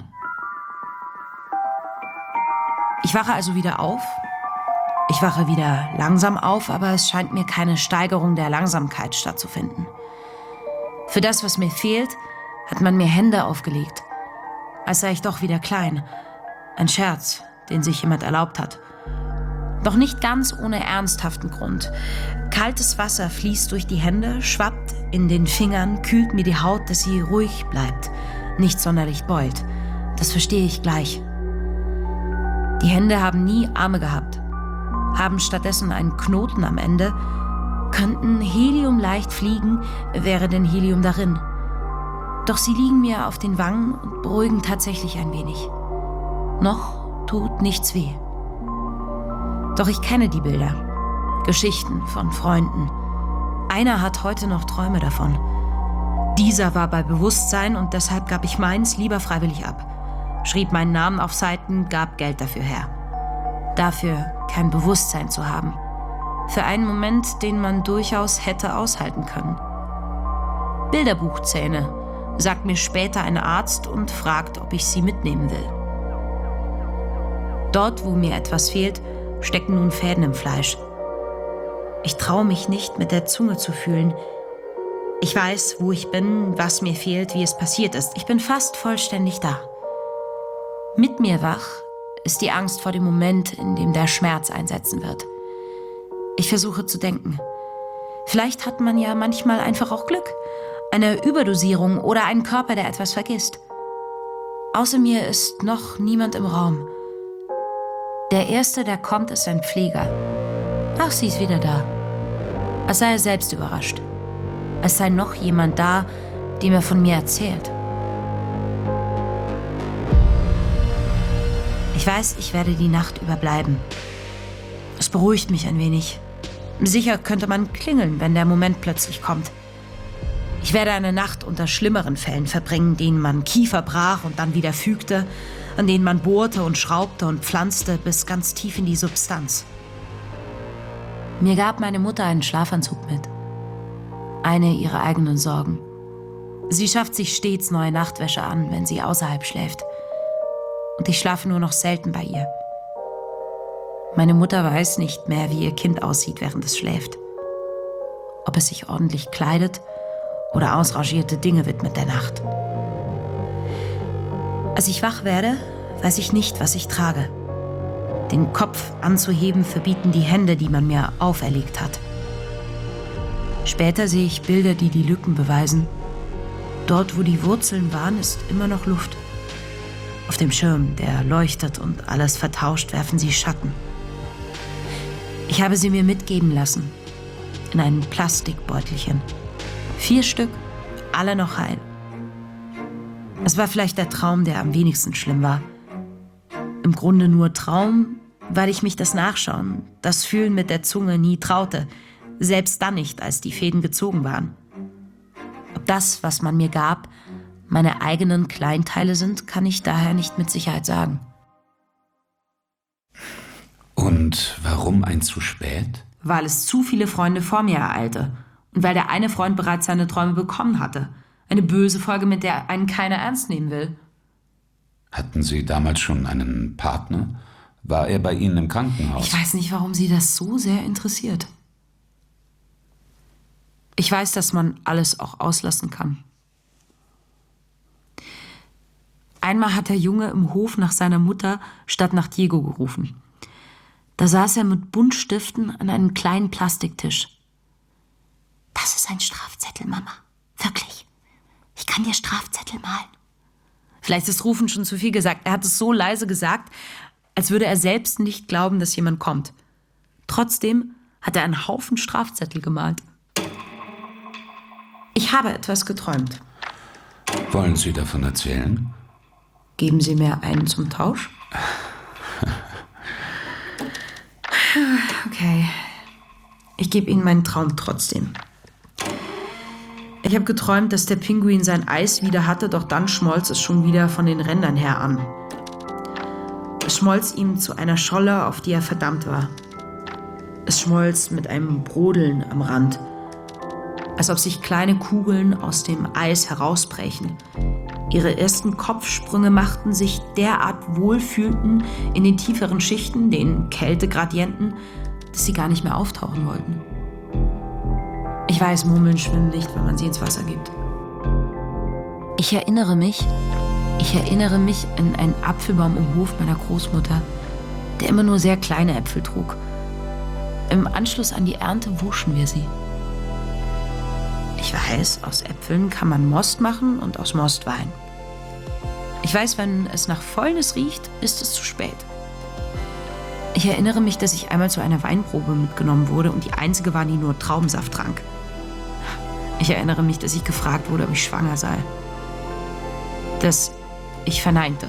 Ich wache also wieder auf. Ich wache wieder langsam auf, aber es scheint mir keine Steigerung der Langsamkeit stattzufinden. Für das, was mir fehlt, hat man mir Hände aufgelegt. Als sei ich doch wieder klein. Ein Scherz, den sich jemand erlaubt hat. Doch nicht ganz ohne ernsthaften Grund. Kaltes Wasser fließt durch die Hände, schwappt in den Fingern, kühlt mir die Haut, dass sie ruhig bleibt, nicht sonderlich beult. Das verstehe ich gleich. Die Hände haben nie Arme gehabt, haben stattdessen einen Knoten am Ende, könnten Helium leicht fliegen, wäre denn Helium darin. Doch sie liegen mir auf den Wangen und beruhigen tatsächlich ein wenig. Noch tut nichts weh. Doch ich kenne die Bilder. Geschichten von Freunden. Einer hat heute noch Träume davon. Dieser war bei Bewusstsein und deshalb gab ich meins lieber freiwillig ab. Schrieb meinen Namen auf Seiten, gab Geld dafür her. Dafür kein Bewusstsein zu haben. Für einen Moment, den man durchaus hätte aushalten können. Bilderbuchzähne, sagt mir später ein Arzt und fragt, ob ich sie mitnehmen will. Dort, wo mir etwas fehlt, stecken nun Fäden im Fleisch. Ich traue mich nicht, mit der Zunge zu fühlen. Ich weiß, wo ich bin, was mir fehlt, wie es passiert ist. Ich bin fast vollständig da. Mit mir wach ist die Angst vor dem Moment, in dem der Schmerz einsetzen wird. Ich versuche zu denken. Vielleicht hat man ja manchmal einfach auch Glück. Eine Überdosierung oder einen Körper, der etwas vergisst. Außer mir ist noch niemand im Raum. Der Erste, der kommt, ist ein Pfleger. Ach, sie ist wieder da. Als sei er selbst überrascht. Als sei noch jemand da, dem er von mir erzählt. Ich weiß, ich werde die Nacht überbleiben. Es beruhigt mich ein wenig. Sicher könnte man klingeln, wenn der Moment plötzlich kommt. Ich werde eine Nacht unter schlimmeren Fällen verbringen, denen man Kiefer brach und dann wieder fügte, an denen man bohrte und schraubte und pflanzte bis ganz tief in die Substanz. Mir gab meine Mutter einen Schlafanzug mit. Eine ihrer eigenen Sorgen. Sie schafft sich stets neue Nachtwäsche an, wenn sie außerhalb schläft. Und ich schlafe nur noch selten bei ihr. Meine Mutter weiß nicht mehr, wie ihr Kind aussieht, während es schläft. Ob es sich ordentlich kleidet oder ausrangierte Dinge widmet der Nacht. Als ich wach werde, weiß ich nicht, was ich trage. Den Kopf anzuheben verbieten die Hände, die man mir auferlegt hat. Später sehe ich Bilder, die die Lücken beweisen. Dort, wo die Wurzeln waren, ist immer noch Luft. Auf dem Schirm, der leuchtet und alles vertauscht, werfen sie Schatten. Ich habe sie mir mitgeben lassen. In einem Plastikbeutelchen. 4 Stück, alle noch heil. Es war vielleicht der Traum, der am wenigsten schlimm war. Im Grunde nur Traum, weil ich mich das Nachschauen, das Fühlen mit der Zunge nie traute. Selbst dann nicht, als die Fäden gezogen waren. Ob das, was man mir gab, meine eigenen Kleinteile sind, kann ich daher nicht mit Sicherheit sagen. Und warum ein zu spät? Weil es zu viele Freunde vor mir ereilte. Und weil der eine Freund bereits seine Träume bekommen hatte. Eine böse Folge, mit der einen keiner ernst nehmen will. Hatten Sie damals schon einen Partner? War er bei Ihnen im Krankenhaus? Ich weiß nicht, warum Sie das so sehr interessiert. Ich weiß, dass man alles auch auslassen kann. Einmal hat der Junge im Hof nach seiner Mutter statt nach Diego gerufen. Da saß er mit Buntstiften an einem kleinen Plastiktisch. Das ist ein Strafzettel, Mama. Wirklich. Ich kann dir Strafzettel malen. Vielleicht ist Rufen schon zu viel gesagt. Er hat es so leise gesagt, als würde er selbst nicht glauben, dass jemand kommt. Trotzdem hat er einen Haufen Strafzettel gemalt. Ich habe etwas geträumt. Wollen Sie davon erzählen? Geben Sie mir einen zum Tausch? Okay. Ich gebe Ihnen meinen Traum trotzdem. Ich habe geträumt, dass der Pinguin sein Eis wieder hatte, doch dann schmolz es schon wieder von den Rändern her an. Es schmolz ihm zu einer Scholle, auf die er verdammt war. Es schmolz mit einem Brodeln am Rand, als ob sich kleine Kugeln aus dem Eis herausbrechen. Ihre ersten Kopfsprünge machten, sich derart wohlfühlten in den tieferen Schichten, den Kältegradienten, dass sie gar nicht mehr auftauchen wollten. Ich weiß, Murmeln schwimmen nicht, wenn man sie ins Wasser gibt. Ich erinnere mich an einen Apfelbaum im Hof meiner Großmutter, der immer nur sehr kleine Äpfel trug. Im Anschluss an die Ernte wuschen wir sie. Ich weiß, aus Äpfeln kann man Most machen und aus Most Wein. Ich weiß, wenn es nach Fäulnis riecht, ist es zu spät. Ich erinnere mich, dass ich einmal zu einer Weinprobe mitgenommen wurde und die einzige war, die nur Traubensaft trank. Ich erinnere mich, dass ich gefragt wurde, ob ich schwanger sei. Dass ich verneinte.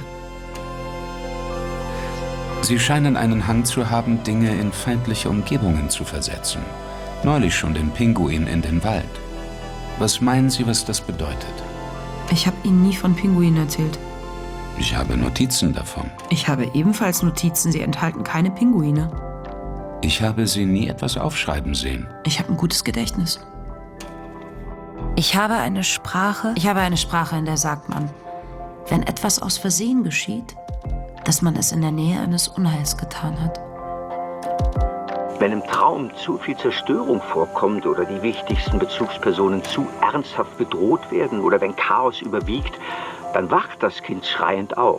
Sie scheinen einen Hang zu haben, Dinge in feindliche Umgebungen zu versetzen. Neulich schon den Pinguin in den Wald. Was meinen Sie, was das bedeutet? Ich habe Ihnen nie von Pinguinen erzählt. Ich habe Notizen davon. Ich habe ebenfalls Notizen, sie enthalten keine Pinguine. Ich habe Sie nie etwas aufschreiben sehen. Ich habe ein gutes Gedächtnis. Ich habe eine Sprache, in der sagt man, wenn etwas aus Versehen geschieht, dass man es in der Nähe eines Unheils getan hat. Wenn im Traum zu viel Zerstörung vorkommt oder die wichtigsten Bezugspersonen zu ernsthaft bedroht werden oder wenn Chaos überwiegt, dann wacht das Kind schreiend auf.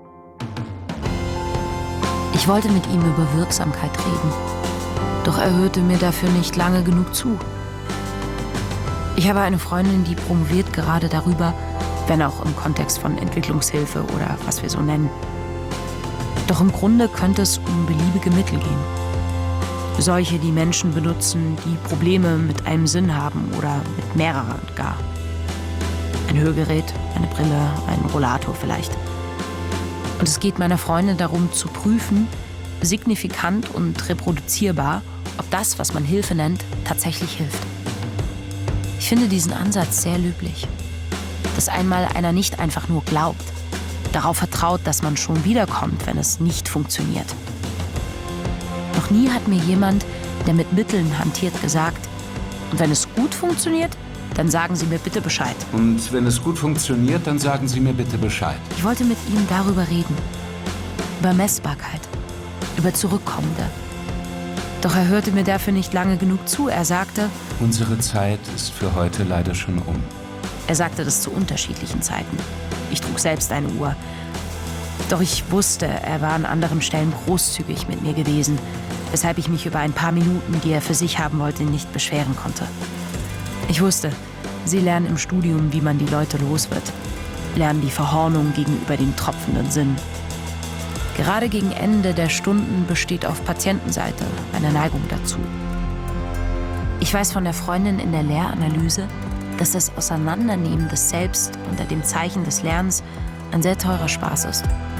Ich wollte mit ihm über Wirksamkeit reden, doch er hörte mir dafür nicht lange genug zu. Ich habe eine Freundin, die promoviert gerade darüber, wenn auch im Kontext von Entwicklungshilfe oder was wir so nennen. Doch im Grunde könnte es um beliebige Mittel gehen. Solche, die Menschen benutzen, die Probleme mit einem Sinn haben oder mit mehreren gar. Ein Hörgerät, eine Brille, ein Rollator vielleicht. Und es geht meiner Freundin darum zu prüfen, signifikant und reproduzierbar, ob das, was man Hilfe nennt, tatsächlich hilft. Ich finde diesen Ansatz sehr löblich. Dass einmal einer nicht einfach nur glaubt, darauf vertraut, dass man schon wiederkommt, wenn es nicht funktioniert. Noch nie hat mir jemand, der mit Mitteln hantiert, gesagt, und wenn es gut funktioniert, dann sagen Sie mir bitte Bescheid. Und wenn es gut funktioniert, dann sagen Sie mir bitte Bescheid. Ich wollte mit ihm darüber reden. Über Messbarkeit. Über Zurückkommende. Doch er hörte mir dafür nicht lange genug zu. Er sagte, Unsere Zeit ist für heute leider schon um. Er sagte das zu unterschiedlichen Zeiten. Ich trug selbst eine Uhr. Doch ich wusste, er war an anderen Stellen großzügig mit mir gewesen, weshalb ich mich über ein paar Minuten, die er für sich haben wollte, nicht beschweren konnte. Ich wusste, sie lernen im Studium, wie man die Leute los wird. Lernen die Verhornung gegenüber dem tropfenden Sinn. Gerade gegen Ende der Stunden besteht auf Patientenseite eine Neigung dazu. Ich weiß von der Freundin in der Lehranalyse, dass das Auseinandernehmen des Selbst unter dem Zeichen des Lernens ein sehr teurer Spaß ist.